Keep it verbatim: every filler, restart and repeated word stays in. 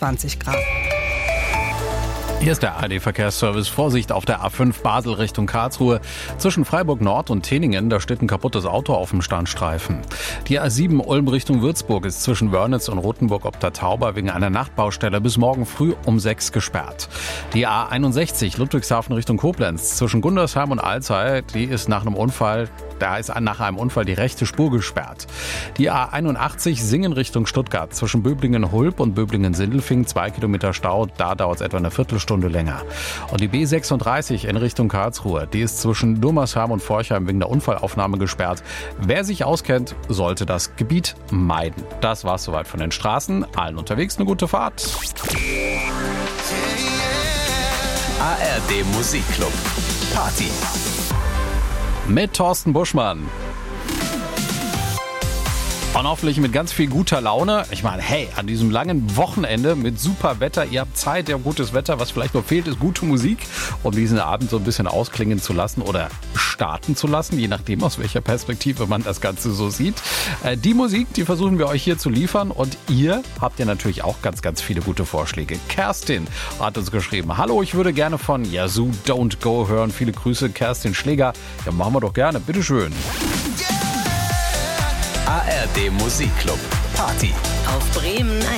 zwanzig Grad. Hier ist der A R D-Verkehrsservice. Vorsicht auf der A fünf Basel Richtung Karlsruhe. Zwischen Freiburg Nord und Teningen, da steht ein kaputtes Auto auf dem Standstreifen. Die A sieben Ulm Richtung Würzburg ist zwischen Wörnitz und Rothenburg ob der Tauber wegen einer Nachtbaustelle bis morgen früh um sechs gesperrt. Die A einundsechzig Ludwigshafen Richtung Koblenz zwischen Gundersheim und Alzey, die ist nach einem Unfall, da ist nach einem Unfall die rechte Spur gesperrt. Die A einundachtzig Singen Richtung Stuttgart zwischen Böblingen-Hulb und Böblingen-Sindelfingen, zwei Kilometer Stau, da dauert es etwa eine Viertelstunde länger. Und die B sechsunddreißig in Richtung Karlsruhe, die ist zwischen Dummersheim und Forchheim wegen der Unfallaufnahme gesperrt. Wer sich auskennt, sollte das Gebiet meiden. Das war's soweit von den Straßen. Allen unterwegs eine gute Fahrt. A R D Musikclub Party Mit Thorsten Buschmann. Und hoffentlich mit ganz viel guter Laune. Ich meine, hey, an diesem langen Wochenende mit super Wetter, ihr habt Zeit, ihr habt gutes Wetter. Was vielleicht noch fehlt, ist gute Musik, um diesen Abend so ein bisschen ausklingen zu lassen oder starten zu lassen, je nachdem, aus welcher Perspektive man das Ganze so sieht. Äh, die Musik, die versuchen wir euch hier zu liefern. Und ihr habt ja natürlich auch ganz, ganz viele gute Vorschläge. Kerstin hat uns geschrieben, hallo, ich würde gerne von Yazoo Don't Go hören. Viele Grüße, Kerstin Schläger. Ja, machen wir doch gerne, bitteschön. A R D Musikclub Party auf Bremen